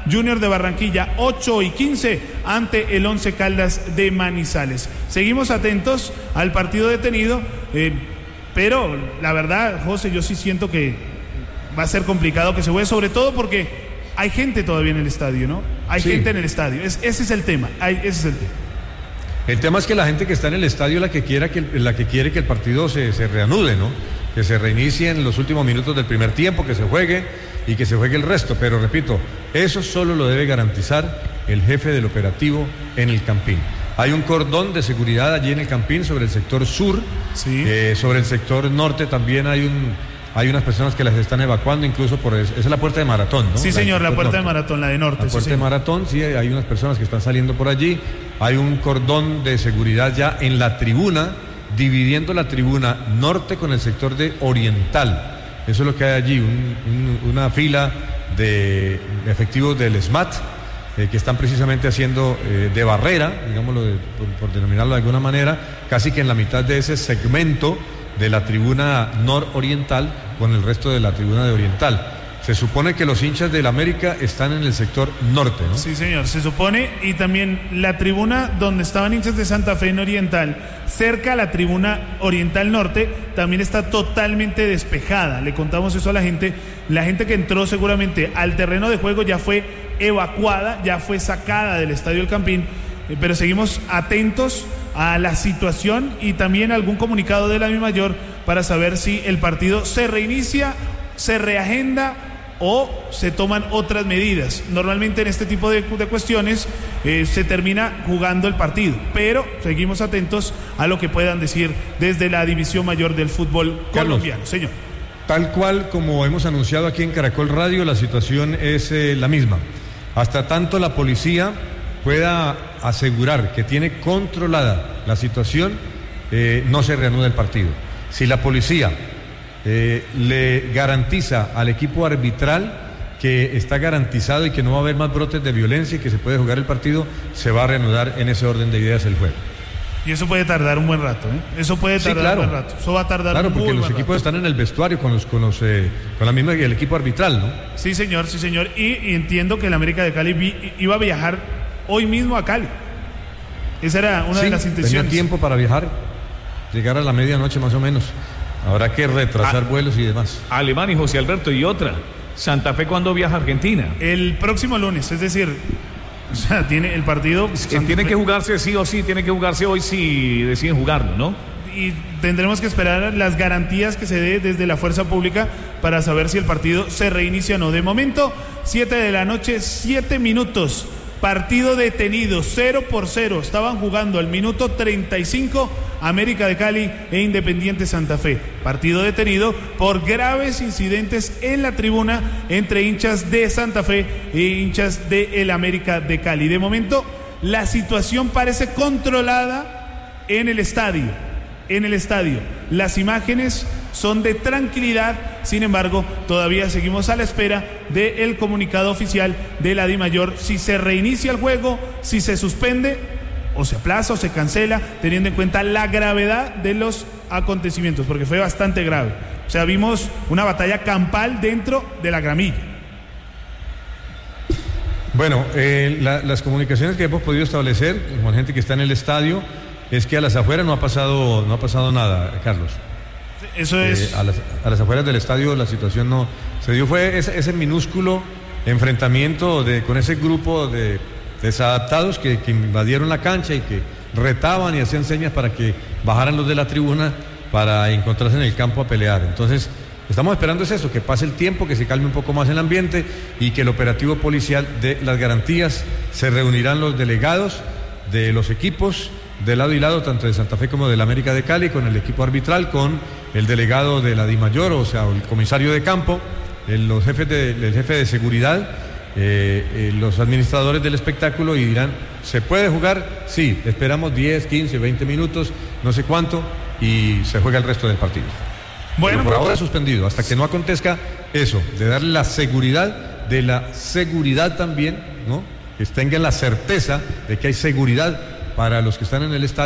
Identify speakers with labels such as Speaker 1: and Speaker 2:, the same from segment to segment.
Speaker 1: Junior de Barranquilla 8:15 ante el Once Caldas de Manizales. Seguimos atentos al partido detenido, pero la verdad, José, yo sí siento que va a ser complicado que se juegue, sobre todo porque hay gente todavía en el estadio, ¿no? Hay gente en el estadio, ese es el tema, ese es el tema.
Speaker 2: El tema es que la gente que está en el estadio es la que quiere que el partido se reanude, ¿no? Que se reinicie en los últimos minutos del primer tiempo, que se juegue y que se juegue el resto. Pero repito, eso solo lo debe garantizar el jefe del operativo en el Campín. Hay un cordón de seguridad allí en el Campín sobre el sector sur, sobre el sector norte también hay unas personas que las están evacuando, incluso esa es la puerta de Maratón, ¿no?
Speaker 1: Sí, señor, la puerta de Maratón, la de norte.
Speaker 2: La puerta de Maratón, sí, hay unas personas que están saliendo por allí. Hay un cordón de seguridad ya en la tribuna, dividiendo la tribuna norte con el sector de oriental. Eso es lo que hay allí, una fila de efectivos del SMAT, que están precisamente haciendo de barrera, digámoslo, por denominarlo de alguna manera, casi que en la mitad de ese segmento de la tribuna nororiental con el resto de la tribuna de oriental. Se supone que los hinchas del América están en el sector norte, ¿no?
Speaker 1: Sí, señor, se supone, y también la tribuna donde estaban hinchas de Santa Fe en oriental, cerca a la tribuna oriental norte, también está totalmente despejada. Le contamos eso a la gente que entró seguramente al terreno de juego ya fue evacuada, ya fue sacada del Estadio El Campín, pero seguimos atentos a la situación y también algún comunicado de la DIMAYOR para saber si el partido se reinicia, se reagenda o se toman otras medidas. Normalmente en este tipo de cuestiones se termina jugando el partido, pero seguimos atentos a lo que puedan decir desde la División Mayor del fútbol colombiano. Señor.
Speaker 2: Tal cual como hemos anunciado aquí en Caracol Radio, la situación es la misma. Hasta tanto la policía pueda asegurar que tiene controlada la situación, no se reanuda el partido. Si la policía le garantiza al equipo arbitral que está garantizado y que no va a haber más brotes de violencia y que se puede jugar el partido, se va a reanudar en ese orden de ideas el juego.
Speaker 1: Y eso puede tardar un buen rato, ¿eh? Eso puede tardar un buen rato. Eso va a tardar un buen rato.
Speaker 2: Claro, porque los equipos están en el vestuario con la misma y el equipo arbitral, ¿no?
Speaker 1: Sí, señor, sí, señor. Y entiendo que el América de Cali iba a viajar hoy mismo a Cali. Esa era una de las intenciones.
Speaker 2: Tenía tiempo para viajar, llegar a la medianoche más o menos. Habrá que retrasar vuelos y demás.
Speaker 3: Alemán y José Alberto, y otra. ¿Santa Fe cuándo viaja a Argentina?
Speaker 1: El próximo lunes, es decir, o sea, tiene el partido.
Speaker 3: Tiene que jugarse sí o sí, tiene que jugarse hoy si deciden jugarlo, ¿no?
Speaker 1: Y tendremos que esperar las garantías que se dé desde la fuerza pública para saber si el partido se reinicia o no. De momento, 7 de la noche, 7 minutos. Partido detenido, 0-0. Estaban jugando al minuto 35 América de Cali e Independiente Santa Fe. Partido detenido por graves incidentes en la tribuna entre hinchas de Santa Fe e hinchas de el América de Cali. De momento, la situación parece controlada en el estadio. Las imágenes son de tranquilidad, sin embargo, todavía seguimos a la espera del comunicado oficial de la DIMAYOR, si se reinicia el juego, si se suspende, o se aplaza o se cancela, teniendo en cuenta la gravedad de los acontecimientos, porque fue bastante grave. O sea, vimos una batalla campal dentro de la gramilla.
Speaker 2: Bueno, las comunicaciones que hemos podido establecer con gente que está en el estadio es que a las afueras no ha pasado nada, Carlos.
Speaker 1: Eso es.
Speaker 2: A las afueras del estadio la situación no se dio, fue ese minúsculo enfrentamiento con ese grupo de desadaptados que invadieron la cancha y que retaban y hacían señas para que bajaran los de la tribuna para encontrarse en el campo a pelear. Entonces, estamos esperando es eso, que pase el tiempo, que se calme un poco más el ambiente y que el operativo policial dé las garantías. Se reunirán los delegados de los equipos de lado y lado, tanto de Santa Fe como del América de Cali, con el equipo arbitral, con el delegado de la DIMAYOR, o sea, el comisario de campo, el jefe de seguridad, los administradores del espectáculo, y dirán, ¿se puede jugar? Sí, esperamos 10, 15, 20 minutos, no sé cuánto, y se juega el resto del partido. Bueno, pero por ahora suspendido, hasta que no acontezca eso, de darle la seguridad, de la seguridad también, ¿no? Que tengan la certeza de que hay seguridad para los que están en el estadio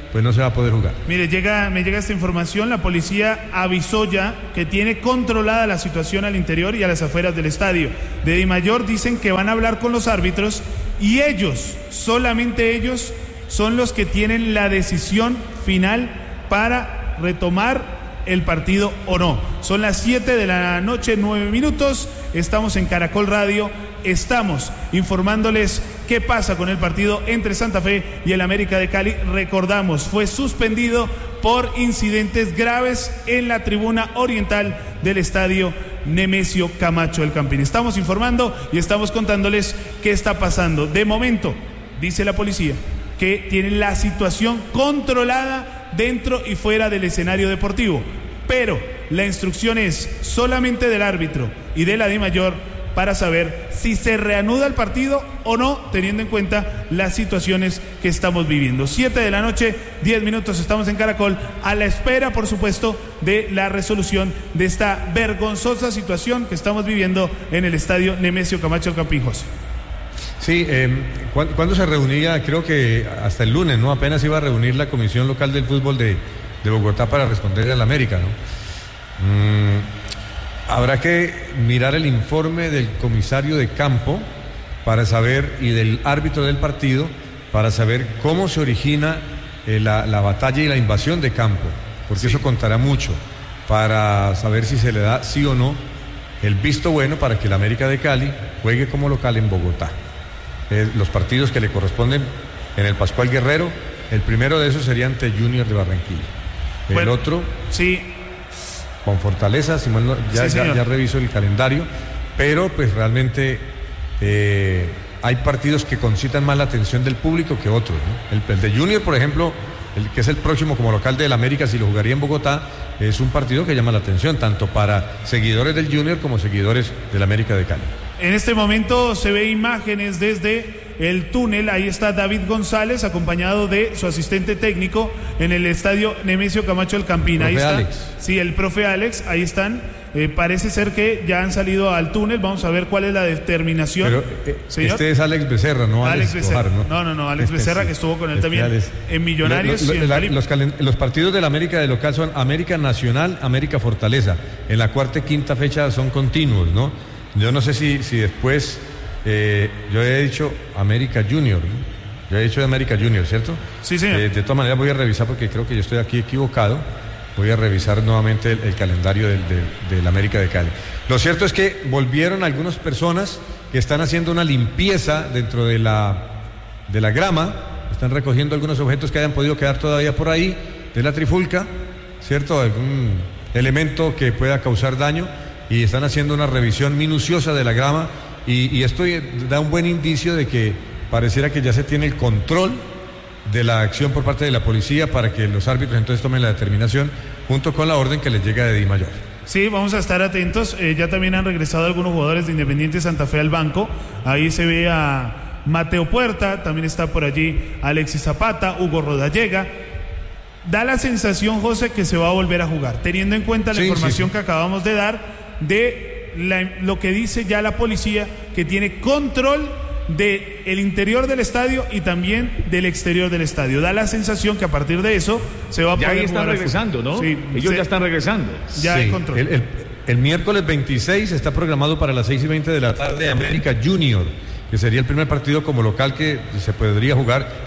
Speaker 2: pues no se va a poder jugar.
Speaker 1: Mire, me llega esta información, la policía avisó ya que tiene controlada la situación al interior y a las afueras del estadio. De Dimayor dicen que van a hablar con los árbitros y ellos, solamente ellos, son los que tienen la decisión final para retomar el partido o no. Son las 7 de la noche, 9 minutos, estamos en Caracol Radio, estamos informándoles qué pasa con el partido entre Santa Fe y el América de Cali. Recordamos, fue suspendido por incidentes graves en la tribuna oriental del estadio Nemesio Camacho del Campín. Estamos informando y estamos contándoles qué está pasando. De momento, dice la policía, que tienen la situación controlada dentro y fuera del escenario deportivo, pero la instrucción es solamente del árbitro y de la Dimayor para saber si se reanuda el partido o no, teniendo en cuenta las situaciones que estamos viviendo. 7 de la noche, 10 minutos, estamos en Caracol, a la espera, por supuesto, de la resolución de esta vergonzosa situación que estamos viviendo en el estadio Nemesio Camacho del Campín, José.
Speaker 2: Sí, ¿cuándo se reunía? Creo que hasta el lunes, ¿no? Apenas iba a reunir la Comisión Local del Fútbol de Bogotá para responderle al América, ¿no? Habrá que mirar el informe del comisario de campo para saber, y del árbitro del partido, para saber cómo se origina la batalla y la invasión de campo, porque eso contará mucho para saber si se le da sí o no el visto bueno para que el América de Cali juegue como local en Bogotá. Los partidos que le corresponden en el Pascual Guerrero, el primero de esos sería ante Junior de Barranquilla. El otro,
Speaker 1: sí,
Speaker 2: con Fortaleza, ya reviso el calendario, pero pues realmente hay partidos que concitan más la atención del público que otros, ¿no? El de Junior, por ejemplo, el que es el próximo como local del América, si lo jugaría en Bogotá, es un partido que llama la atención, tanto para seguidores del Junior como seguidores del América de Cali.
Speaker 1: En este momento se ve imágenes desde el túnel, ahí está David González acompañado de su asistente técnico en el estadio Nemesio Camacho del Campín. Ahí está,
Speaker 2: Alex.
Speaker 1: Sí, el profe Alex, ahí están. Parece ser que ya han salido al túnel, vamos a ver cuál es la determinación.
Speaker 2: Pero
Speaker 1: ¿señor?
Speaker 2: Este es Alex Becerra, no Alex
Speaker 1: Becerra.
Speaker 2: Tojar,
Speaker 1: No, Alex Becerra, que estuvo con él también en Millonarios.
Speaker 2: Los partidos del América de local son América Nacional, América Fortaleza. En la cuarta y quinta fecha son continuos, ¿no? Yo no sé si después, yo he dicho América Junior, ¿no? Yo he dicho de América Junior, ¿cierto?
Speaker 1: Sí, señor.
Speaker 2: De todas maneras voy a revisar porque creo que yo estoy aquí equivocado. Voy a revisar nuevamente el calendario del América de Cali. Lo cierto es que volvieron algunas personas que están haciendo una limpieza dentro de la grama, están recogiendo algunos objetos que hayan podido quedar todavía por ahí, de la trifulca, ¿cierto? Algún elemento que pueda causar daño, y están haciendo una revisión minuciosa de la grama, y esto da un buen indicio de que pareciera que ya se tiene el control de la acción por parte de la policía para que los árbitros entonces tomen la determinación junto con la orden que les llega de Dimayor.
Speaker 1: Sí, vamos a estar atentos. Ya también han regresado algunos jugadores de Independiente Santa Fe al banco. Ahí se ve a Mateo Puerta, también está por allí Alexis Zapata, Hugo Rodallega. Da la sensación, José, que se va a volver a jugar, teniendo en cuenta la información que acabamos de dar de lo que dice ya la policía, que tiene control del interior del estadio y también del exterior del estadio. Da la sensación que a partir de eso se va a poder
Speaker 3: jugar. Ya están regresando, ¿no? Sí, ellos ya están regresando.
Speaker 1: Ya hay control.
Speaker 2: El miércoles 26 está programado para las 6:20 de la tarde América Junior, que sería el primer partido como local que se podría jugar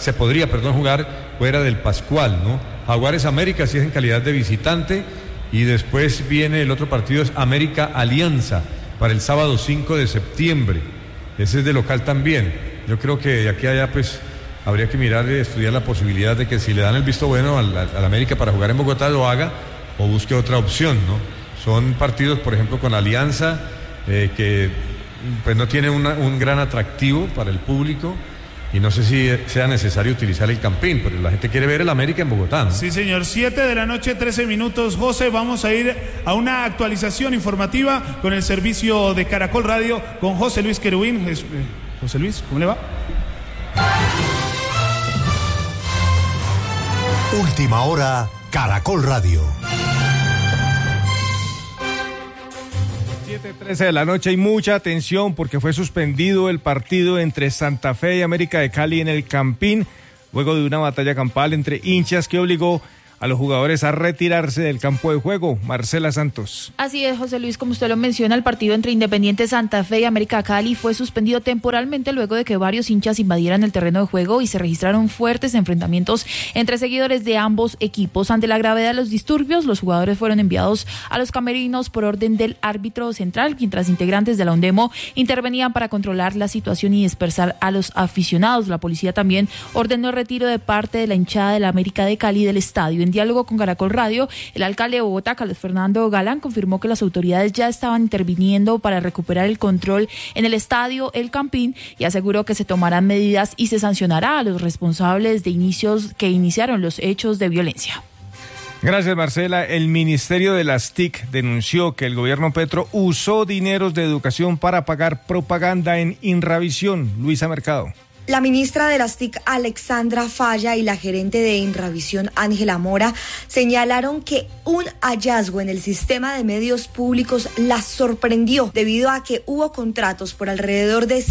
Speaker 2: fuera del Pascual, ¿no? Jaguares América, si es en calidad de visitante, y después viene el otro partido, es América Alianza, para el sábado 5 de septiembre. Ese es de local también. Yo creo que de aquí a allá pues habría que mirar y estudiar la posibilidad de que si le dan el visto bueno al América para jugar en Bogotá lo haga, o busque otra opción, ¿no? Son partidos, por ejemplo, con Alianza, que pues no tiene un gran atractivo para el público, y no sé si sea necesario utilizar el Campín, pero la gente quiere ver el América en Bogotá, ¿no?
Speaker 1: Sí, señor. 7 de la noche, 13 minutos. José, vamos a ir a una actualización informativa con el servicio de Caracol Radio con José Luis Querubín. José Luis, ¿cómo le va?
Speaker 4: Última hora, Caracol Radio.
Speaker 5: 7:13 de la noche, y mucha atención porque fue suspendido el partido entre Santa Fe y América de Cali en el Campín luego de una batalla campal entre hinchas que obligó a los jugadores a retirarse del campo de juego. Marcela Santos.
Speaker 6: Así es, José Luis, como usted lo menciona, el partido entre Independiente Santa Fe y América Cali fue suspendido temporalmente luego de que varios hinchas invadieran el terreno de juego y se registraron fuertes enfrentamientos entre seguidores de ambos equipos. Ante la gravedad de los disturbios, los jugadores fueron enviados a los camerinos por orden del árbitro central, mientras integrantes de la UNDEMO intervenían para controlar la situación y dispersar a los aficionados. La policía también ordenó el retiro de parte de la hinchada de la América de Cali del estadio. En diálogo con Caracol Radio, el alcalde de Bogotá, Carlos Fernando Galán, confirmó que las autoridades ya estaban interviniendo para recuperar el control en el estadio El Campín y aseguró que se tomarán medidas y se sancionará a los responsables de que iniciaron los hechos de violencia.
Speaker 5: Gracias, Marcela. El Ministerio de las TIC denunció que el gobierno Petro usó dineros de educación para pagar propaganda en Inravisión. Luisa Mercado.
Speaker 7: La ministra de las TIC, Alexandra Falla, y la gerente de Inravisión, Ángela Mora, señalaron que un hallazgo en el sistema de medios públicos las sorprendió debido a que hubo contratos por alrededor de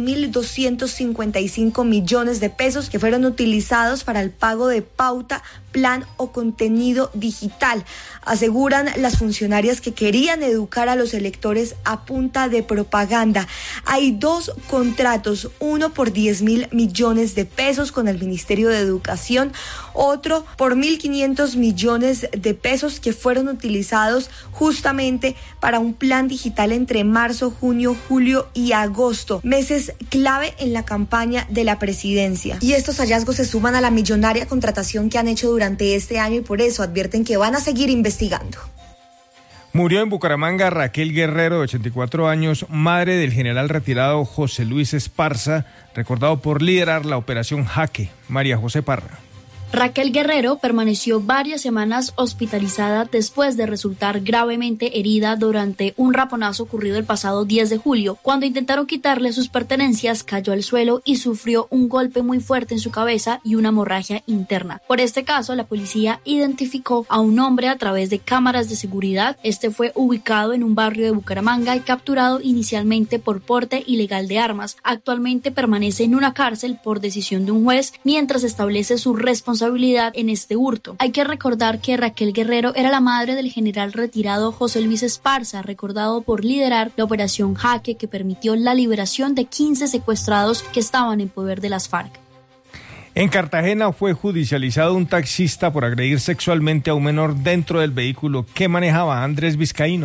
Speaker 7: 7.255 millones de pesos que fueron utilizados para el pago de pauta, plan o contenido digital. Aseguran las funcionarias que querían educar a los electores a punta de propaganda. Hay 2 contratos, uno por 10.000 millones de pesos con el Ministerio de Educación, otro por 1.500 millones de pesos que fueron utilizados justamente para un plan digital entre marzo, junio, julio y agosto, meses clave en la campaña de la presidencia. Y estos hallazgos se suman a la millonaria contratación que han hecho durante este año y por eso advierten que van a seguir investigando.
Speaker 5: Murió en Bucaramanga Raquel Guerrero, de 84 años, madre del general retirado José Luis Esparza, recordado por liderar la operación Jaque. María José Parra.
Speaker 8: Raquel Guerrero permaneció varias semanas hospitalizada después de resultar gravemente herida durante un raponazo ocurrido el pasado 10 de julio. Cuando intentaron quitarle sus pertenencias, cayó al suelo y sufrió un golpe muy fuerte en su cabeza y una hemorragia interna. Por este caso, la policía identificó a un hombre a través de cámaras de seguridad. Este fue ubicado en un barrio de Bucaramanga y capturado inicialmente por porte ilegal de armas. Actualmente permanece en una cárcel por decisión de un juez mientras establece su responsabilidad en este hurto. Hay que recordar que Raquel Guerrero era la madre del general retirado José Luis Esparza, recordado por liderar la operación Jaque, que permitió la liberación de 15 secuestrados que estaban en poder de las FARC.
Speaker 5: En Cartagena fue judicializado un taxista por agredir sexualmente a un menor dentro del vehículo que manejaba Andrés Vizcaíno.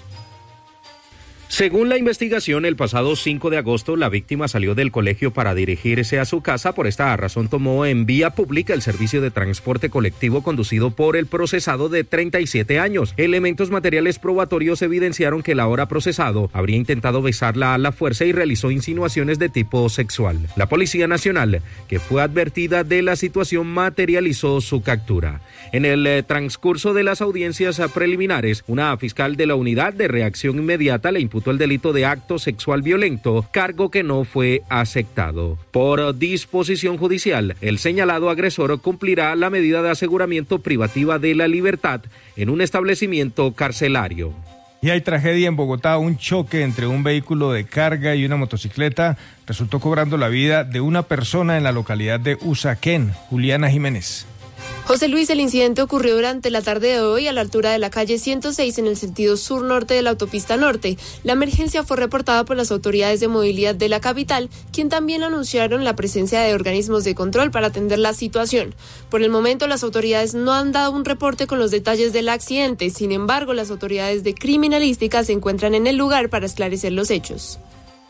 Speaker 9: Según la investigación, el pasado 5 de agosto, la víctima salió del colegio para dirigirse a su casa. Por esta razón, tomó en vía pública el servicio de transporte colectivo conducido por el procesado de 37 años. Elementos materiales probatorios evidenciaron que el ahora procesado habría intentado besarla a la fuerza y realizó insinuaciones de tipo sexual. La Policía Nacional, que fue advertida de la situación, materializó su captura. En el transcurso de las audiencias preliminares, una fiscal de la Unidad de Reacción Inmediata le imputó el delito de acto sexual violento, cargo que no fue aceptado. Por disposición judicial, el señalado agresor cumplirá la medida de aseguramiento privativa de la libertad en un establecimiento carcelario.
Speaker 5: Y hay tragedia en Bogotá. Un choque entre un vehículo de carga y una motocicleta resultó cobrando la vida de una persona en la localidad de Usaquén. Juliana Jiménez.
Speaker 10: José Luis, el incidente ocurrió durante la tarde de hoy a la altura de la calle 106 en el sentido sur-norte de la autopista norte. La emergencia fue reportada por las autoridades de movilidad de la capital, quien también anunciaron la presencia de organismos de control para atender la situación. Por el momento, las autoridades no han dado un reporte con los detalles del accidente. Sin embargo, las autoridades de criminalística se encuentran en el lugar para esclarecer los hechos.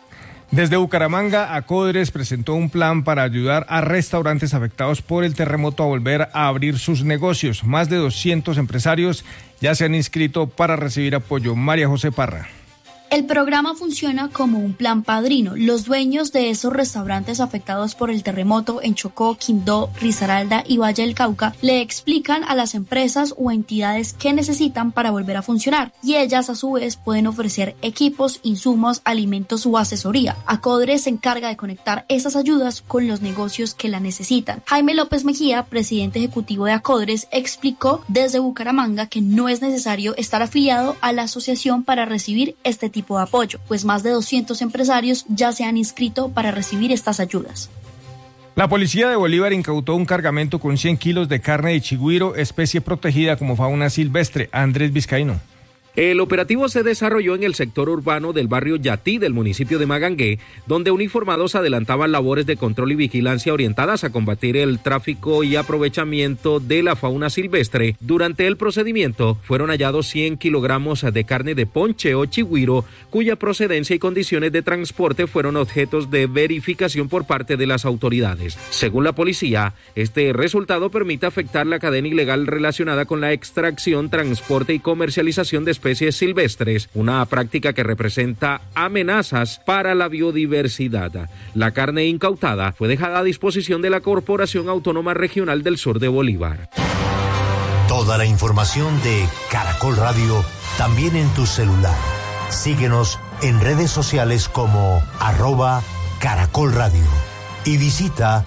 Speaker 5: Desde Bucaramanga, Acodres presentó un plan para ayudar a restaurantes afectados por el terremoto a volver a abrir sus negocios. Más de 200 empresarios ya se han inscrito para recibir apoyo. María José Parra.
Speaker 8: El programa funciona como un plan padrino. Los dueños de esos restaurantes afectados por el terremoto en Chocó, Quindó, Risaralda y Valle del Cauca le explican a las empresas o entidades qué necesitan para volver a funcionar, y ellas a su vez pueden ofrecer equipos, insumos, alimentos o asesoría. Acodres se encarga de conectar esas ayudas con los negocios que la necesitan. Jaime López Mejía, presidente ejecutivo de Acodres, explicó desde Bucaramanga que no es necesario estar afiliado a la asociación para recibir este tipo de apoyo, pues más de 200 empresarios ya se han inscrito para recibir estas ayudas.
Speaker 5: La policía de Bolívar incautó un cargamento con 100 kilos de carne de chigüiro, especie protegida como fauna silvestre. Andrés Vizcaíno.
Speaker 9: El operativo se desarrolló en el sector urbano del barrio Yatí del municipio de Magangué, donde uniformados adelantaban labores de control y vigilancia orientadas a combatir el tráfico y aprovechamiento de la fauna silvestre. Durante el procedimiento fueron hallados 100 kilogramos de carne de ponche o chigüiro, cuya procedencia y condiciones de transporte fueron objetos de verificación por parte de las autoridades. Según la policía, este resultado permite afectar la cadena ilegal relacionada con la extracción, transporte y comercialización de especies silvestres, una práctica que representa amenazas para la biodiversidad. La carne incautada fue dejada a disposición de la Corporación Autónoma Regional del Sur de Bolívar.
Speaker 4: Toda la información de Caracol Radio también en tu celular. Síguenos en redes sociales como @Caracol Radio y visita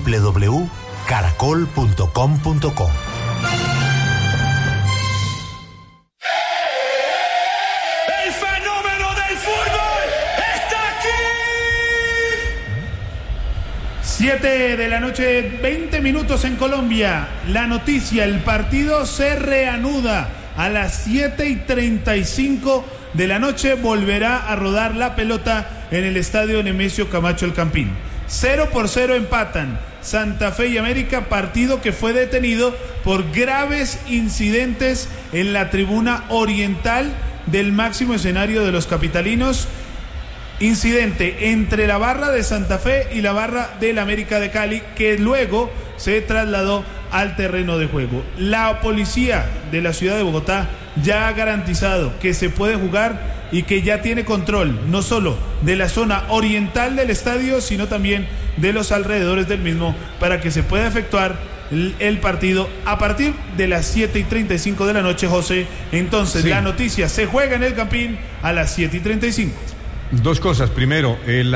Speaker 4: www.caracol.com.co.
Speaker 1: ¡El fenómeno del fútbol está aquí! 7 de la noche, 20 minutos en Colombia. La noticia, el partido se reanuda a las 7:35 de la noche. Volverá a rodar la pelota en el estadio Nemesio Camacho El Campín. 0-0 empatan Santa Fe y América, partido que fue detenido por graves incidentes en la tribuna oriental del máximo escenario de los capitalinos. Incidente entre la barra de Santa Fe y la barra del América de Cali, que luego se trasladó al terreno de juego. La policía de la ciudad de Bogotá ya ha garantizado que se puede jugar y que ya tiene control no solo de la zona oriental del estadio, sino también de los alrededores del mismo, para que se pueda efectuar el partido a partir de las 7:35 de la noche, José. Entonces, sí, la noticia, se juega en el Campín a las 7:35.
Speaker 2: Dos cosas. Primero,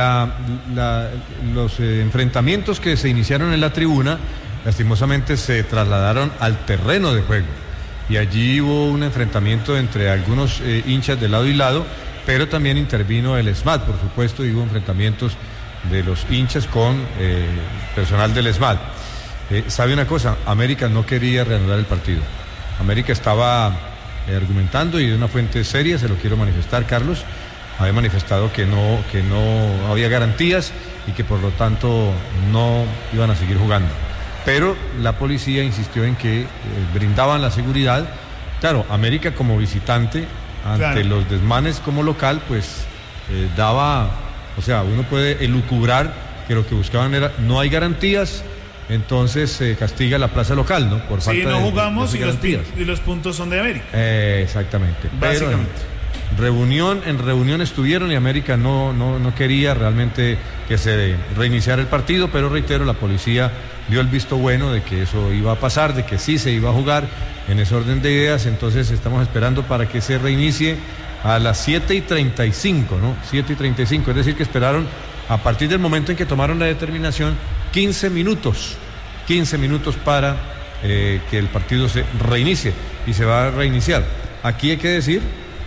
Speaker 2: los enfrentamientos que se iniciaron en la tribuna, lastimosamente se trasladaron al terreno de juego. Y allí hubo un enfrentamiento entre algunos hinchas de lado y lado, pero también intervino el SMAT, por supuesto, y hubo enfrentamientos de los hinchas con personal del SMAT. ¿Sabe una cosa? América no quería reanudar el partido. América estaba argumentando, y de una fuente seria, se lo quiero manifestar, Carlos, había manifestado que no había garantías y que por lo tanto no iban a seguir jugando. Pero la policía insistió en que brindaban la seguridad. Claro, América como visitante, ante los desmanes como local, pues daba, o sea, uno puede elucubrar que lo que buscaban era, no hay garantías, entonces se castiga la plaza local, ¿no? Por falta
Speaker 1: no jugamos
Speaker 2: de garantías.
Speaker 1: Y los puntos son de América.
Speaker 2: Exactamente.
Speaker 1: Básicamente.
Speaker 2: Pero en reunión estuvieron, y América no quería realmente que se reiniciara el partido, pero reitero, la policía dio el visto bueno de que eso iba a pasar, de que sí se iba a jugar en ese orden de ideas. Entonces estamos esperando para que se reinicie a las 7:35, ¿no? 7:35, es decir, que esperaron a partir del momento en que tomaron la determinación 15 minutos para que el partido se reinicie, y se va a reiniciar. Aquí hay que decir,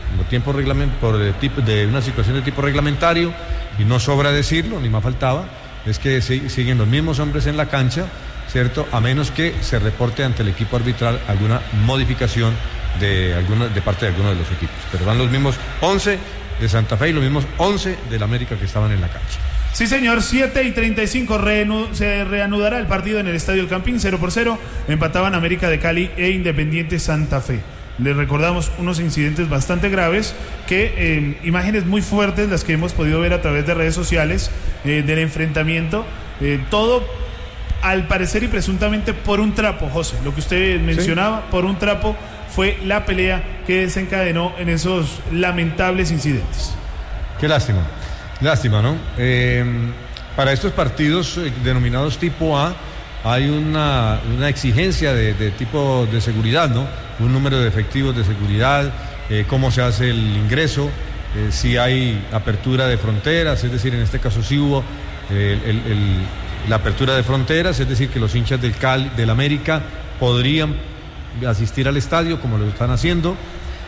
Speaker 2: de una situación de tipo reglamentario, y no sobra decirlo, ni más faltaba, es que siguen los mismos hombres en la cancha, ¿cierto? A menos que se reporte ante el equipo arbitral alguna modificación de parte de alguno de los equipos. Pero van los mismos 11 de Santa Fe y los mismos 11 del América que estaban en la cancha.
Speaker 1: Sí, señor, 7:35 se reanudará el partido en el Estadio El Campín, 0-0, empataban América de Cali e Independiente Santa Fe. Les recordamos unos incidentes bastante graves, imágenes muy fuertes las que hemos podido ver a través de redes sociales del enfrentamiento, todo al parecer y presuntamente por un trapo, José, lo que usted mencionaba, sí, por un trapo fue la pelea que desencadenó en esos lamentables incidentes.
Speaker 2: Qué lástima, ¿no? Para estos partidos denominados tipo A hay una exigencia de tipo de seguridad, ¿no? Un número de efectivos de seguridad, cómo se hace el ingreso, si hay apertura de fronteras, es decir, en este caso sí hubo la apertura de fronteras, es decir, que los hinchas del América podrían asistir al estadio como lo están haciendo.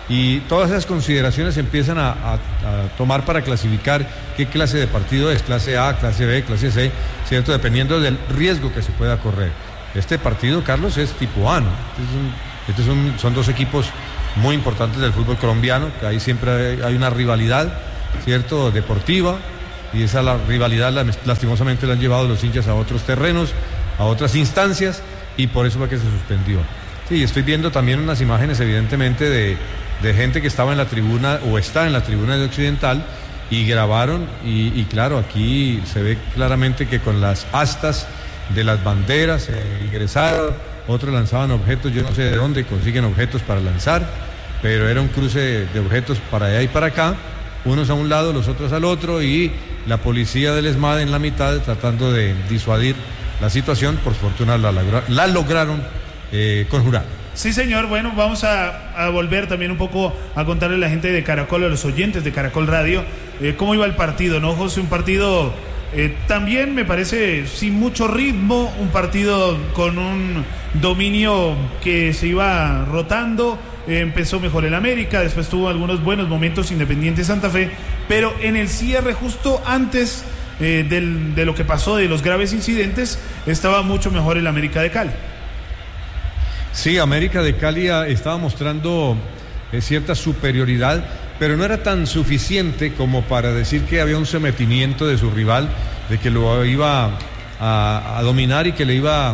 Speaker 2: Y todas esas consideraciones se empiezan a tomar para clasificar qué clase de partido es, clase A, clase B, clase C, ¿cierto? Dependiendo del riesgo que se pueda correr. Este partido, Carlos, es tipo A, ¿no? Son dos equipos muy importantes del fútbol colombiano, que ahí siempre hay una rivalidad, ¿cierto? Deportiva, y esa rivalidad lastimosamente la han llevado los hinchas a otros terrenos, a otras instancias, y por eso fue que se suspendió. Sí, estoy viendo también unas imágenes evidentemente de gente que estaba en la tribuna o está en la tribuna de Occidental y grabaron y claro, aquí se ve claramente que con las astas de las banderas ingresaron, otros lanzaban objetos, yo no sé de dónde consiguen objetos para lanzar, pero era un cruce de objetos para allá y para acá, unos a un lado, los otros al otro, y la policía del ESMAD en la mitad tratando de disuadir la situación. Por fortuna la lograron conjurar.
Speaker 1: Sí, señor. Bueno, vamos a volver también un poco a contarle a la gente de Caracol, a los oyentes de Caracol Radio, cómo iba el partido, ¿no, José? Un partido también, me parece, sin mucho ritmo, un partido con un dominio que se iba rotando. Empezó mejor el América, después tuvo algunos buenos momentos Independiente Santa Fe, pero en el cierre, justo antes de lo que pasó, de los graves incidentes, estaba mucho mejor el América de Cali.
Speaker 2: Sí, América de Cali estaba mostrando cierta superioridad, pero no era tan suficiente como para decir que había un sometimiento de su rival, de que lo iba a dominar y que le iba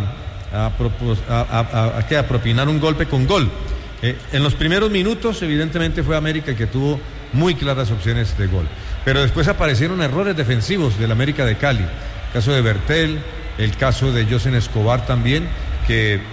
Speaker 2: a propinar un golpe con gol. En los primeros minutos, evidentemente, fue América el que tuvo muy claras opciones de gol, pero después aparecieron errores defensivos del América de Cali. El caso de Bertel, el caso de Josen Escobar también, que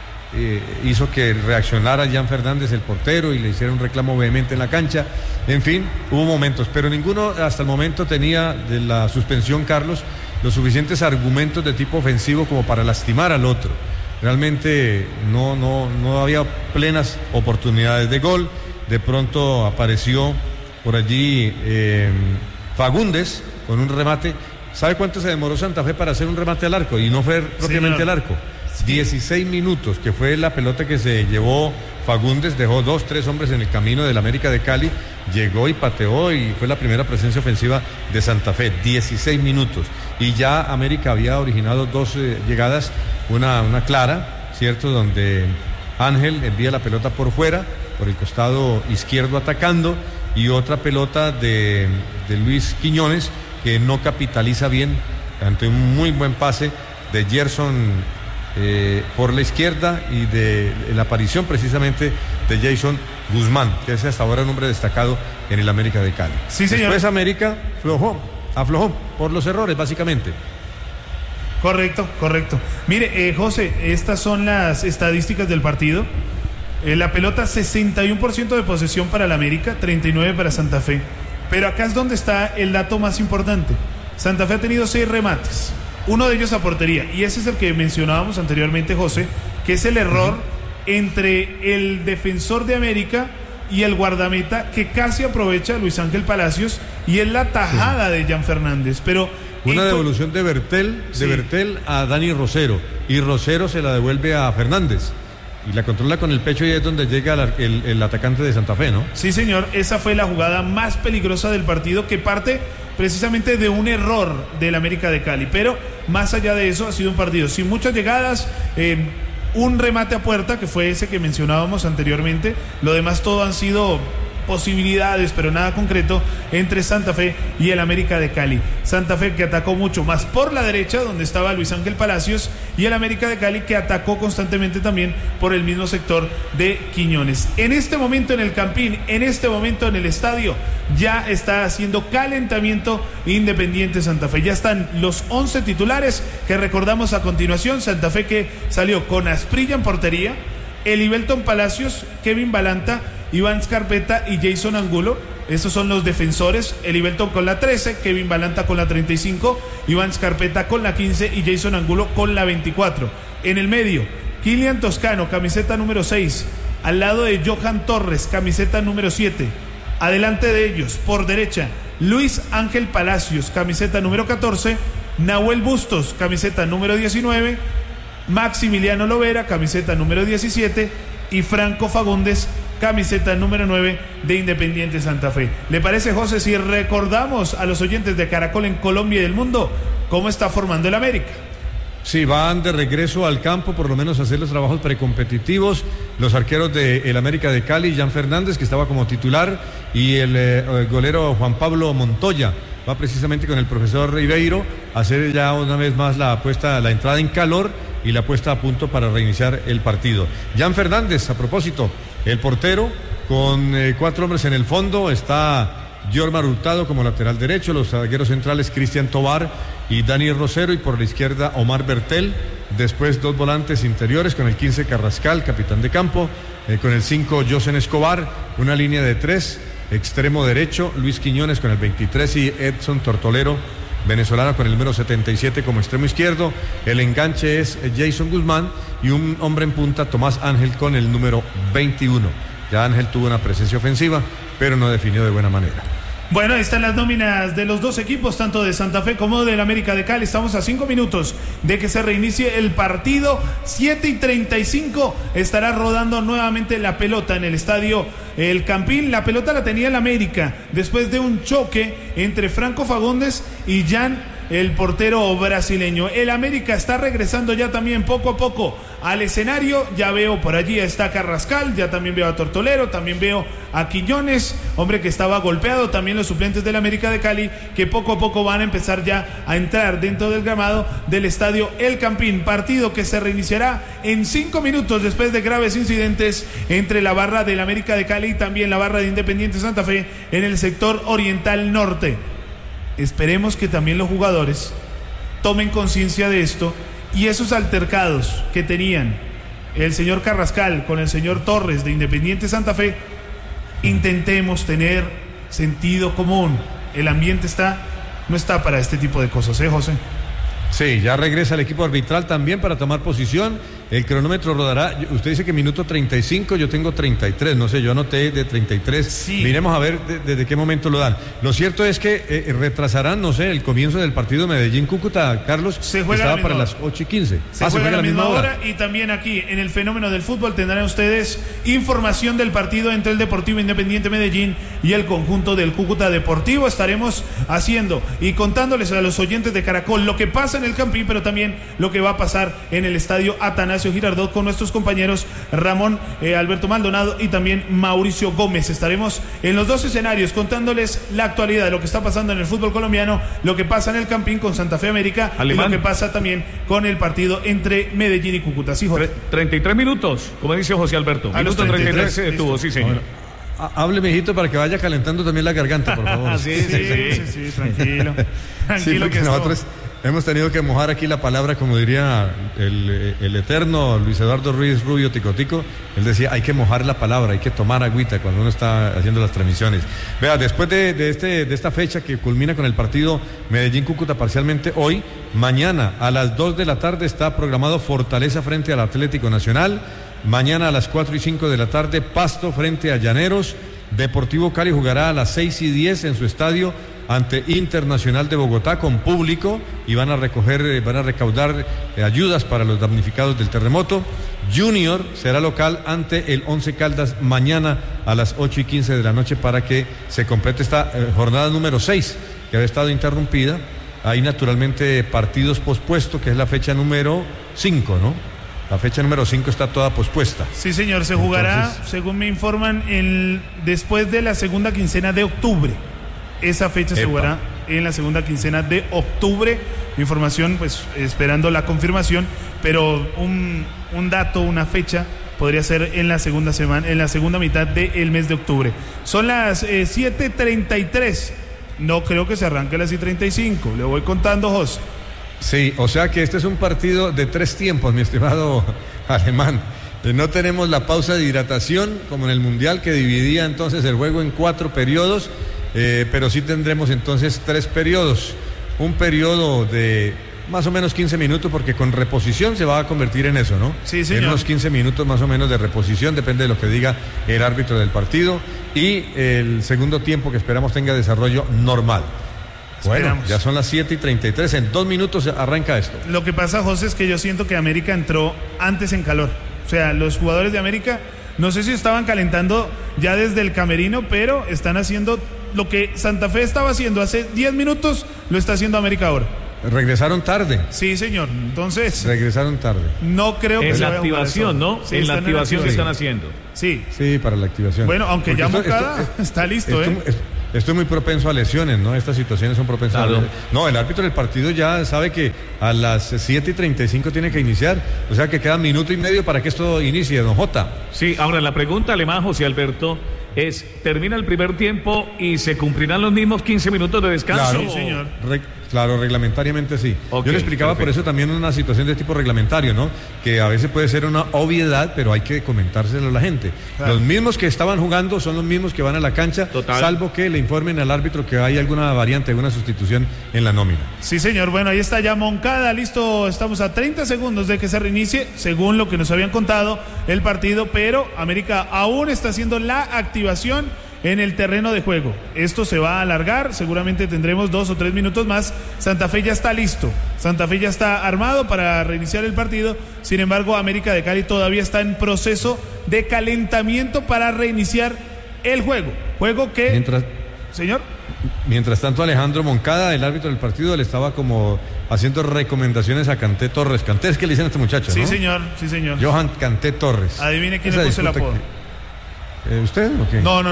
Speaker 2: hizo que reaccionara Jan Fernández, el portero, y le hiciera un reclamo vehemente en la cancha. En fin, hubo momentos, pero ninguno hasta el momento tenía de la suspensión, Carlos, los suficientes argumentos de tipo ofensivo como para lastimar al otro. Realmente no había plenas oportunidades de gol. De pronto apareció por allí Fagundes con un remate. ¿Sabe cuánto se demoró Santa Fe para hacer un remate al arco? Y no fue propiamente al arco. 16 minutos, que fue la pelota que se llevó Fagundes, dejó 2-3 hombres en el camino del América de Cali, llegó y pateó y fue la primera presencia ofensiva de Santa Fe. 16 minutos, y ya América había originado dos llegadas, una clara, ¿cierto?, donde Ángel envía la pelota por fuera, por el costado izquierdo atacando, y otra pelota de Luis Quiñones, que no capitaliza bien ante un muy buen pase de Gerson por la izquierda, y de la aparición precisamente de Jason Guzmán, que es hasta ahora un hombre destacado en el América de Cali.
Speaker 1: Sí, señor.
Speaker 2: Después América aflojó por los errores, básicamente.
Speaker 1: Correcto. Mire, José, estas son las estadísticas del partido. La pelota, 61% de posesión para el América, 39% para Santa Fe. Pero acá es donde está el dato más importante. Santa Fe ha tenido 6 remates. Uno de ellos a portería, y ese es el que mencionábamos anteriormente, José, que es el error entre el defensor de América y el guardameta, que casi aprovecha Luis Ángel Palacios, y es la tajada de Jan Fernández. Pero
Speaker 2: una devolución de Bertel a Dani Rosero, y Rosero se la devuelve a Fernández y la controla con el pecho, y es donde llega el atacante de Santa Fe, ¿no?
Speaker 1: Sí, señor, esa fue la jugada más peligrosa del partido, que parte precisamente de un error del América de Cali, pero más allá de eso ha sido un partido sin muchas llegadas, un remate a puerta, que fue ese que mencionábamos anteriormente. Lo demás todo han sido posibilidades, pero nada concreto entre Santa Fe y el América de Cali. Santa Fe, que atacó mucho más por la derecha, donde estaba Luis Ángel Palacios, y el América de Cali, que atacó constantemente también por el mismo sector de Quiñones. En este momento en el Campín, en este momento en el estadio, ya está haciendo calentamiento Independiente Santa Fe. Ya están los 11 titulares que recordamos a continuación. Santa Fe, que salió con Asprilla en portería, Elivelton Palacios, Kevin Balanta, Iván Scarpeta y Jason Angulo. Estos son los defensores. Elivelton con la 13, Kevin Balanta con la 35, Iván Scarpeta con la 15 y Jason Angulo con la 24. En el medio, Kilian Toscano, camiseta número 6, al lado de Johan Torres, camiseta número 7. Adelante de ellos, por derecha, Luis Ángel Palacios, camiseta número 14, Nahuel Bustos, camiseta número 19, Maximiliano Lovera, camiseta número 17, y Franco Fagundes, camiseta número 9 de Independiente Santa Fe. ¿Le parece, José, si recordamos a los oyentes de Caracol en Colombia y el mundo cómo está formando el América?
Speaker 2: Sí, van de regreso al campo, por lo menos a hacer los trabajos precompetitivos. Los arqueros del América de Cali, Jan Fernández, que estaba como titular, y el golero Juan Pablo Montoya. Va precisamente con el profesor Ribeiro a hacer ya una vez más la entrada en calor y la puesta a punto para reiniciar el partido. Jan Fernández, a propósito, el portero, con 4 hombres en el fondo, está Yormar Hurtado como lateral derecho, los zagueros centrales Cristian Tobar y Dani Rosero, y por la izquierda Omar Bertel. Después 2 volantes interiores con el 15 Carrascal, capitán de campo, con el 5 Josen Escobar, una línea de 3, extremo derecho Luis Quiñones con el 23 y Edson Tortolero, venezolano, con el número 77 como extremo izquierdo. El enganche es Jason Guzmán y un hombre en punta, Tomás Ángel, con el número 21. Ya Ángel tuvo una presencia ofensiva, pero no definió de buena manera.
Speaker 1: Bueno, ahí están las nóminas de los dos equipos, tanto de Santa Fe como del América de Cali. Estamos a 5 minutos de que se reinicie el partido. 7:35 estará rodando nuevamente la pelota en el estadio El Campín. La pelota la tenía el América después de un choque entre Franco Fagundes y Jan, el portero brasileño. El América está regresando ya también poco a poco al escenario. Ya veo por allí está Carrascal, ya también veo a Tortolero, también veo a Quiñones, hombre que estaba golpeado, también los suplentes del América de Cali, que poco a poco van a empezar ya a entrar dentro del gramado del estadio El Campín. Partido que se reiniciará en 5 minutos después de graves incidentes entre la barra del América de Cali y también la barra de Independiente Santa Fe en el sector oriental norte. Esperemos que también los jugadores tomen conciencia de esto y esos altercados que tenían el señor Carrascal con el señor Torres de Independiente Santa Fe, intentemos tener sentido común. El ambiente no está para este tipo de cosas, José.
Speaker 2: Sí, ya regresa el equipo arbitral también para tomar posición. El cronómetro rodará, usted dice que minuto 35, yo tengo 33, no sé, yo anoté de 33. Sí. Miremos a ver desde qué momento lo dan. Lo cierto es que retrasarán, no sé, el comienzo del partido Medellín-Cúcuta, Carlos.
Speaker 1: Se juega
Speaker 2: estaba para las 8:15.
Speaker 1: Se juega a la misma hora. Y también aquí en el fenómeno del fútbol tendrán ustedes información del partido entre el Deportivo Independiente Medellín y el conjunto del Cúcuta Deportivo. Estaremos haciendo y contándoles a los oyentes de Caracol lo que pasa en el Campín, pero también lo que va a pasar en el estadio Atanasio Girardot con nuestros compañeros Ramón Alberto Maldonado y también Mauricio Gómez. Estaremos en los dos escenarios contándoles la actualidad de lo que está pasando en el fútbol colombiano, lo que pasa en el Campín con Santa Fe América y lo que pasa también con el partido entre Medellín y Cúcuta. Sí, Jorge.
Speaker 3: 33 minutos, como dice José Alberto. Minuto 33 se tuvo, sí, señor.
Speaker 2: Bueno, hable, mijito, para que vaya calentando también la garganta, por favor.
Speaker 1: sí, tranquilo. Tranquilo,
Speaker 2: sí, que nosotros hemos tenido que mojar aquí la palabra, como diría el eterno Luis Eduardo Ruiz Rubio Ticotico. Él decía, hay que mojar la palabra, hay que tomar agüita cuando uno está haciendo las transmisiones. Vea, después de esta fecha que culmina con el partido Medellín-Cúcuta parcialmente hoy, mañana a las 2 de la tarde está programado Fortaleza frente al Atlético Nacional. Mañana a las 4:05 de la tarde, Pasto frente a Llaneros. Deportivo Cali jugará a las 6:10 en su estadio ante Internacional de Bogotá con público y van a recaudar ayudas para los damnificados del terremoto. Junior será local ante el Once Caldas mañana a las 8:15 de la noche para que se complete esta jornada número 6 que había estado interrumpida. Hay naturalmente partidos pospuestos, que es la fecha número 5, ¿no? La fecha número 5 está toda pospuesta.
Speaker 1: Sí, señor, se jugará, según me informan, después de la segunda quincena de octubre. Esa fecha se jugará en la segunda quincena de octubre. Información, pues, esperando la confirmación, pero un dato, una fecha, podría ser en la segunda mitad del mes de octubre. Son las 7:33. No creo que se arranque a las 7:35. Le voy contando, José.
Speaker 2: Sí, o sea que este es un partido de 3 tiempos, mi estimado Alemán. No tenemos la pausa de hidratación como en el Mundial, que dividía entonces el juego en 4 periodos, pero sí tendremos entonces 3 periodos. Un periodo de más o menos 15 minutos, porque con reposición se va a convertir en eso, ¿no?
Speaker 1: Sí, señor.
Speaker 2: En unos 15 minutos más o menos de reposición, depende de lo que diga el árbitro del partido. Y el segundo tiempo que esperamos tenga desarrollo normal. Bueno, ya son las 7:33, en 2 minutos arranca esto.
Speaker 1: Lo que pasa, José, es que yo siento que América entró antes en calor. O sea, los jugadores de América No sé si estaban calentando ya desde el camerino, pero están haciendo lo que Santa Fe estaba haciendo hace 10 minutos, lo está haciendo América ahora.
Speaker 2: Regresaron tarde.
Speaker 1: Sí, señor. Entonces,
Speaker 2: regresaron tarde.
Speaker 1: No creo que
Speaker 3: en
Speaker 1: se
Speaker 3: la
Speaker 1: vaya a jugar
Speaker 3: activación,
Speaker 1: eso.
Speaker 3: ¿no?
Speaker 1: Sí,
Speaker 3: en la activación que
Speaker 1: sí.
Speaker 3: están haciendo.
Speaker 1: Sí.
Speaker 2: Sí, para la activación.
Speaker 1: Bueno, aunque
Speaker 2: porque
Speaker 1: ya Moncada está listo,
Speaker 2: Esto es muy propenso a lesiones, ¿no? Estas situaciones son propensas a lesiones. No, el árbitro del partido ya sabe que a las 7:35 tiene que iniciar. O sea que queda minuto y medio para que esto inicie, don Jota.
Speaker 3: Sí, ahora la pregunta alemán, José Alberto, es, ¿termina el primer tiempo y se cumplirán los mismos 15 minutos de descanso?
Speaker 2: Claro,
Speaker 1: sí, señor.
Speaker 2: Claro, reglamentariamente sí.
Speaker 3: Okay,
Speaker 2: yo le explicaba
Speaker 3: perfecto.
Speaker 2: por eso también una situación de tipo reglamentario, ¿no? Que a veces puede ser una obviedad, pero hay que comentárselo a la gente.
Speaker 1: Claro.
Speaker 2: Los mismos que estaban jugando son los mismos que van a la cancha,
Speaker 3: Total.
Speaker 2: salvo que le informen al árbitro que hay alguna variante, alguna sustitución en la nómina.
Speaker 1: Sí, señor. Bueno, ahí está ya Moncada, listo. Estamos a 30 segundos de que se reinicie, según lo que nos habían contado el partido, pero América aún está haciendo la activación en el terreno de juego. Esto se va a alargar, seguramente tendremos 2 o 3 minutos más. Santa Fe ya está listo, Santa Fe ya está armado para reiniciar el partido. Sin embargo, América de Cali todavía está en proceso de calentamiento para reiniciar el juego que... Señor.
Speaker 2: Mientras tanto, Alejandro Moncada, el árbitro del partido, le estaba como haciendo recomendaciones a Canté Torres. Canté es que le dicen a este muchacho, ¿no?
Speaker 1: Sí, señor, sí, señor.
Speaker 2: Johan Canté Torres.
Speaker 1: Adivine quién le puso el apodo.
Speaker 2: ¿Usted o qué?
Speaker 1: No.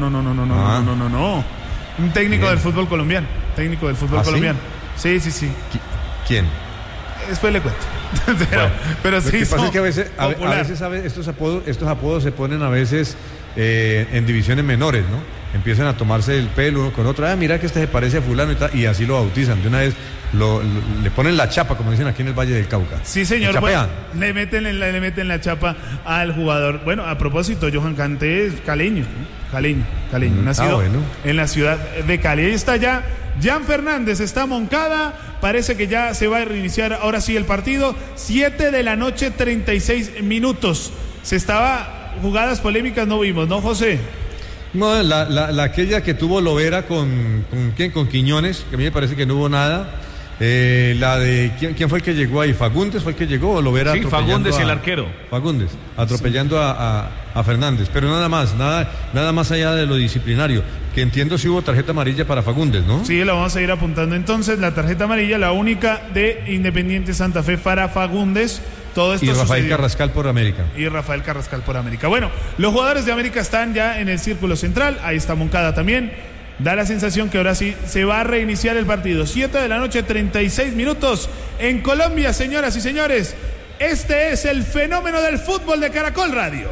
Speaker 1: Un técnico
Speaker 2: Bien.
Speaker 1: del fútbol colombiano. Técnico del fútbol
Speaker 2: ¿Ah,
Speaker 1: colombiano. Sí.
Speaker 2: ¿Quién?
Speaker 1: Después le cuento. pero
Speaker 2: Lo
Speaker 1: sí,
Speaker 2: que pasa
Speaker 1: son
Speaker 2: es que a veces ¿sabe? Estos apodos se ponen a veces en divisiones menores, ¿no? Empiezan a tomarse el pelo uno con otro. Mira que este se parece a fulano y así lo bautizan. De una vez le ponen la chapa, como dicen aquí en el Valle del Cauca.
Speaker 1: Sí, señor.
Speaker 2: Le
Speaker 1: Bueno,
Speaker 2: chapean.
Speaker 1: le meten la chapa al jugador. Bueno, a propósito, Johan Canté es caleño. Nacido
Speaker 2: bueno.
Speaker 1: en la ciudad de Cali. Ahí está ya Jan Fernández, está Moncada. Parece que ya se va a reiniciar ahora sí el partido. 7 de la noche, 36 minutos. Jugadas polémicas no vimos, ¿no, José?
Speaker 2: No, aquella que tuvo Lovera con ¿quién? Con Quiñones, que a mí me parece que no hubo nada. La de ¿quién fue el que llegó ahí? ¿Fagundes fue el que llegó o Lovera?
Speaker 3: Sí, Fagundes, el arquero.
Speaker 2: Fagundes, atropellando a Fernández, pero nada más allá de lo disciplinario, que entiendo si hubo tarjeta amarilla para Fagundes, ¿no?
Speaker 1: Sí, la vamos a ir apuntando entonces, la tarjeta amarilla, la única de Independiente Santa Fe para Fagundes. Todo esto
Speaker 2: y Rafael
Speaker 1: sucedió.
Speaker 2: Carrascal por América.
Speaker 1: Bueno, los jugadores de América están ya en el círculo central, ahí está Moncada también. Da la sensación que ahora sí se va a reiniciar el partido. 7 de la noche, 36 minutos en Colombia, señoras y señores. Este es el fenómeno del fútbol de Caracol Radio.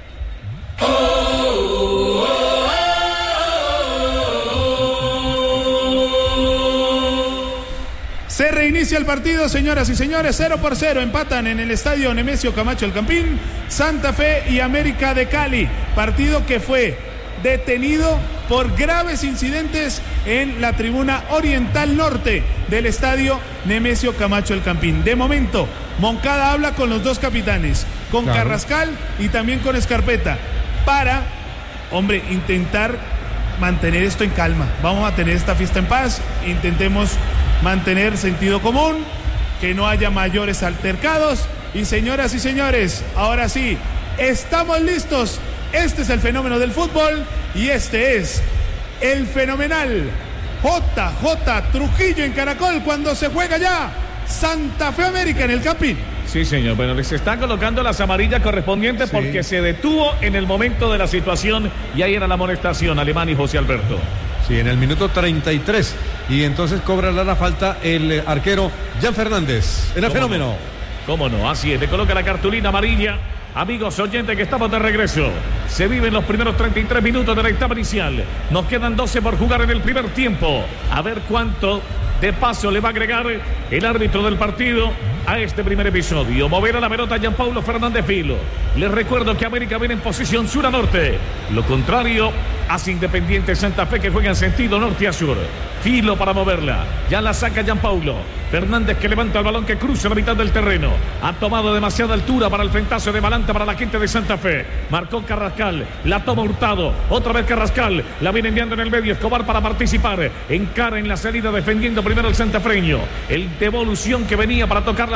Speaker 1: Se reinicia el partido, señoras y señores. 0-0, empatan en el estadio Nemesio Camacho El Campín, Santa Fe y América de Cali. Partido que fue detenido por graves incidentes en la tribuna oriental norte del estadio Nemesio Camacho El Campín. De momento, Moncada habla con los dos capitanes, con Carrascal y también con Escarpeta, para, intentar mantener esto en calma. Vamos a tener esta fiesta en paz, intentemos mantener sentido común, que no haya mayores altercados. Y señoras y señores, ahora sí, estamos listos. Este es el fenómeno del fútbol y este es el fenomenal JJ Trujillo en Caracol, cuando se juega ya Santa Fe América en el Campín.
Speaker 3: Sí, señor. Bueno, les están colocando las amarillas correspondientes porque se detuvo en el momento de la situación y ahí era la amonestación, Alemán y José Alberto.
Speaker 2: Sí, en el minuto 33. Y entonces cobrará la falta el arquero Jan Fernández. En el fenómeno.
Speaker 3: ¿Cómo no? Así es, le coloca la cartulina amarilla. Amigos oyentes, que estamos de regreso. Se viven los primeros 33 minutos de la etapa inicial. Nos quedan 12 por jugar en el primer tiempo. A ver cuánto de paso le va a agregar el árbitro del partido a este primer episodio. Moverá la pelota Jean Paulo Fernández Filo. Les recuerdo que América viene en posición sur a norte. Lo contrario hace Independiente Santa Fe, que juega en sentido norte a sur. Filo para moverla. Ya la saca Jean Paulo Fernández, que levanta el balón, que cruza la mitad del terreno. Ha tomado demasiada altura para el frentazo de Balanta para la gente de Santa Fe. Marcó Carrascal. La toma Hurtado. Otra vez Carrascal. La viene enviando en el medio Escobar para participar. Encara en la salida defendiendo primero el santafreño. El devolución que venía para tocar la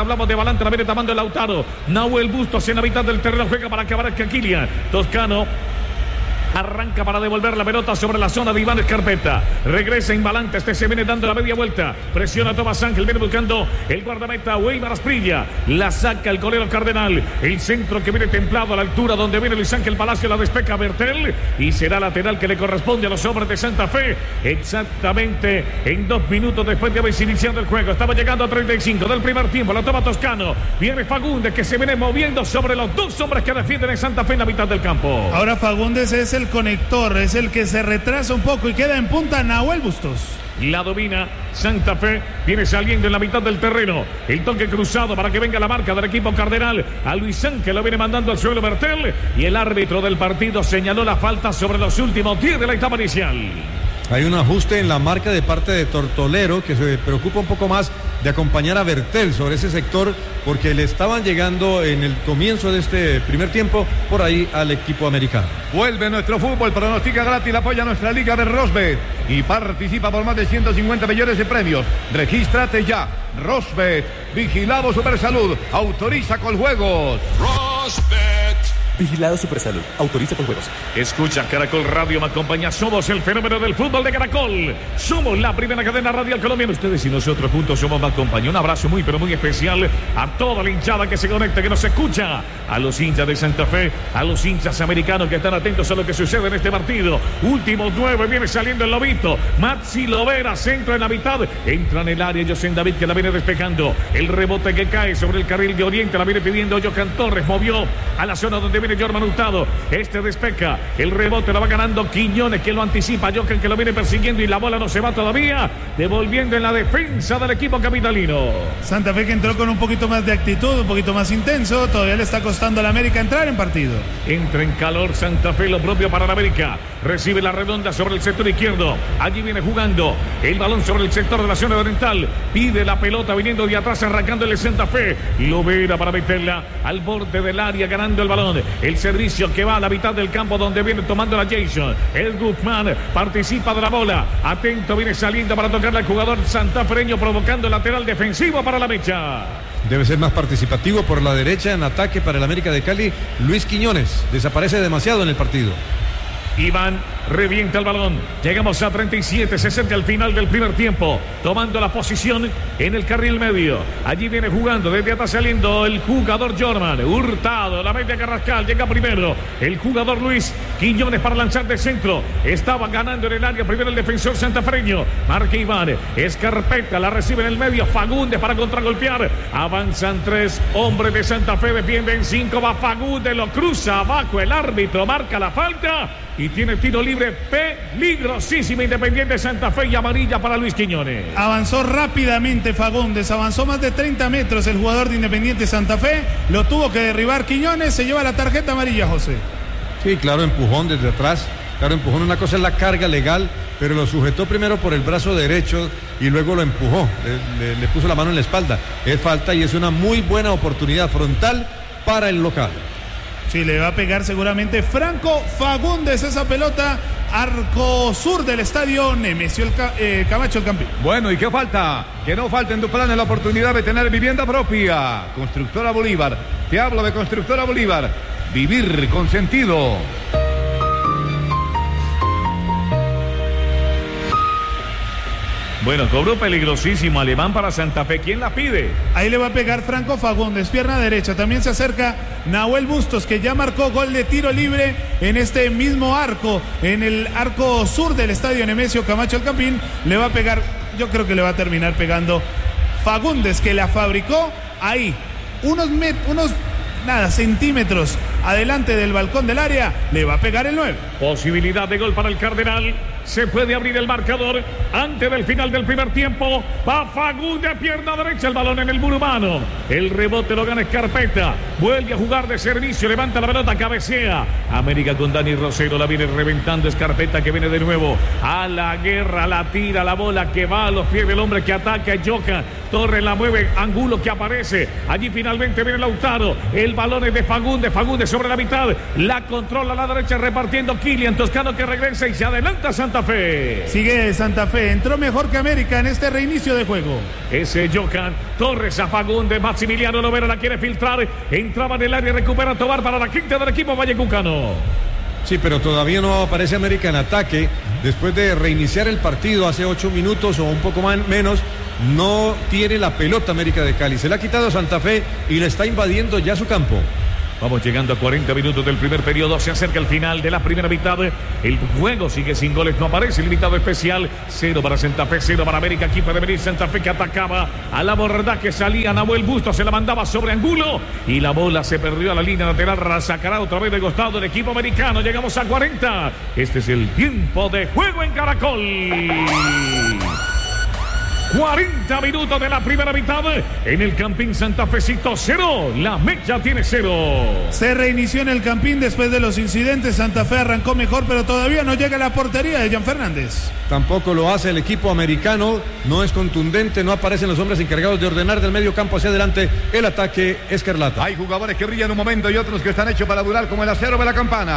Speaker 3: hablamos de Balanta, la viene tomando el Lautaro. Nahuel Bustos en la mitad del terreno, juega para acabar el Kylian. Toscano arranca para devolver la pelota sobre la zona de Iván Escarpeta. Regresa Invalante. Se viene dando la media vuelta. Presiona a Tomás Ángel. Viene buscando el guardameta Weimar Asprilla. La saca el golero Cardenal. El centro que viene templado a la altura donde viene Luis Ángel Palacio. La despeja Bertel. Y será lateral que le corresponde a los hombres de Santa Fe. Exactamente en 2 minutos después de haberse iniciado el juego. Estaba llegando a 35 del primer tiempo. La toma Toscano. Viene Fagundes que se viene moviendo sobre los 2 hombres que defienden en Santa Fe en la mitad del campo.
Speaker 1: Ahora Fagundes es el conector, es el que se retrasa un poco y queda en punta Nahuel Bustos.
Speaker 3: La domina Santa Fe, viene saliendo en la mitad del terreno. El toque cruzado para que venga la marca del equipo Cardenal. A Luis Ángel lo viene mandando al suelo Bertel. Y el árbitro del partido señaló la falta sobre los últimos 10 de la etapa inicial.
Speaker 2: Hay un ajuste en la marca de parte de Tortolero, que se preocupa un poco más de acompañar a Bertel sobre ese sector, porque le estaban llegando en el comienzo de este primer tiempo por ahí al equipo americano.
Speaker 11: Vuelve nuestro fútbol, pronostica gratis, apoya nuestra liga de Rosbet y participa por más de 150 millones de premios. Regístrate ya. Rosbet, vigilado Supersalud, autoriza con juegos.
Speaker 12: Rosbet. Vigilado Supersalud. Autoriza con juegos.
Speaker 3: Escucha Caracol Radio, me acompaña. Somos el fenómeno del fútbol de Caracol. Somos la primera cadena radial colombiana. Ustedes y nosotros juntos somos más compañía. Un abrazo muy, pero muy especial a toda la hinchada que se conecta, que nos escucha. A los hinchas de Santa Fe, a los hinchas americanos que están atentos a lo que sucede en este partido. Últimos 9, viene saliendo el Lobito. Maxi Lovera, centro en la mitad. Entra en el área José David que la viene despejando. El rebote que cae sobre el carril de Oriente. La viene pidiendo Jocan Torres. Movió a la zona donde viene Jorman Hurtado. Despeja. El rebote lo va ganando Quiñones que lo anticipa. Jocan que lo viene persiguiendo y la bola no se va todavía. Devolviendo en la defensa del equipo capitalino.
Speaker 1: Santa Fe que entró con un poquito más de actitud, un poquito más intenso. Todavía le está costando a la América entrar en partido.
Speaker 3: Entra en calor Santa Fe, lo propio para la América. Recibe la redonda sobre el sector izquierdo. Allí viene jugando el balón sobre el sector de la zona oriental. Pide la pelota viniendo de atrás, arrancándole Santa Fe. Lovera para meterla al borde del área, ganando el balón. El servicio que va a la mitad del campo donde viene tomando la Jason. El Guzmán participa de la bola. Atento, viene saliendo para tocarle al jugador santafereño, provocando el lateral defensivo para la mecha.
Speaker 2: Debe ser más participativo por la derecha en ataque para el América de Cali. Luis Quiñones desaparece demasiado en el partido.
Speaker 3: Iván revienta el balón. Llegamos a 37, 60 al final del primer tiempo. Tomando la posición en el carril medio. Allí viene jugando, desde atrás saliendo el jugador Jorman. Hurtado, la mete a Carrascal, llega primero el jugador Luis Quiñones para lanzar de centro. Estaba ganando en el área primero el defensor santafreño. Marca Iván, Escarpeta, la recibe en el medio. Fagundes para contragolpear. Avanzan 3 hombres de Santa Fe, defienden 5. Va Fagundes, lo cruza abajo. El árbitro marca la falta. Y tiene tiro libre peligrosísimo Independiente Santa Fe y amarilla para Luis Quiñones.
Speaker 1: Avanzó rápidamente Fagundes, avanzó más de 30 metros el jugador de Independiente Santa Fe. Lo tuvo que derribar Quiñones, se lleva la tarjeta amarilla, José.
Speaker 2: Sí, claro, empujón desde atrás. Claro, empujón, una cosa es la carga legal, pero lo sujetó primero por el brazo derecho y luego lo empujó, le puso la mano en la espalda. Es falta y es una muy buena oportunidad frontal para el local.
Speaker 1: Sí, le va a pegar seguramente Franco Fagundes esa pelota, arco sur del estadio Nemesio Camacho el Campín.
Speaker 11: Bueno, ¿y qué falta? Que no falta en tu plan la oportunidad de tener vivienda propia. Constructora Bolívar, te hablo de Constructora Bolívar. Vivir con sentido.
Speaker 3: Bueno, cobro peligrosísimo alemán para Santa Fe. ¿Quién la pide?
Speaker 1: Ahí le va a pegar Franco Fagundes, pierna derecha. También se acerca Nahuel Bustos, que ya marcó gol de tiro libre en este mismo arco, en el arco sur del estadio Nemesio Camacho el Campín. Le va a pegar, yo creo que le va a terminar pegando Fagundes, que la fabricó ahí, unos centímetros adelante del balcón del área. Le va a pegar el 9.
Speaker 3: Posibilidad de gol para el Cardenal. Se puede abrir el marcador antes del final del primer tiempo. Va Fagundes, pierna derecha, el balón en el muro humano. El rebote lo gana Escarpeta. Vuelve a jugar de servicio, levanta la pelota, cabecea. América con Dani Rosero, la viene reventando Escarpeta, que viene de nuevo a la guerra, la tira, la bola que va a los pies del hombre que ataca, Jocan. Torres la mueve, Angulo que aparece. Allí finalmente viene Lautaro. El balón es de Fagundes sobre la mitad. La controla a la derecha repartiendo Kylian Toscano que regresa y se adelanta Santa Fe.
Speaker 1: Sigue Santa Fe. Entró mejor que América en este reinicio de juego.
Speaker 3: Ese Jocan. Torres a Fagundes. Maximiliano Lovera la quiere filtrar. Entraba en el área, recupera Tobar para la quinta del equipo vallecucano.
Speaker 2: Sí, pero todavía no aparece América en ataque. Después de reiniciar el partido hace 8 minutos o un poco menos, no tiene la pelota América de Cali. Se la ha quitado Santa Fe y le está invadiendo ya su campo.
Speaker 3: Vamos llegando a 40 minutos del primer periodo. Se acerca el final de la primera mitad. El juego sigue sin goles. No aparece el invitado especial. 0 para Santa Fe, 0 para América. Aquí puede venir Santa Fe que atacaba a la borda que salía Nahuel Bustos. Se la mandaba sobre Angulo. Y la bola se perdió a la línea lateral. Sacará otra vez de costado del equipo americano. Llegamos a 40. Este es el tiempo de juego en Caracol. 40 minutos de la primera mitad en el Campín Santa Fecito 0, la Mecha tiene 0.
Speaker 1: Se reinició en el Campín después de los incidentes. Santa Fe arrancó mejor, pero todavía no llega a la portería de Jan Fernández.
Speaker 2: Tampoco lo hace el equipo americano, no es contundente, no aparecen los hombres encargados de ordenar del medio campo hacia adelante el ataque escarlata.
Speaker 11: Hay jugadores que brillan un momento y otros que están hechos para durar como el acero de la campana.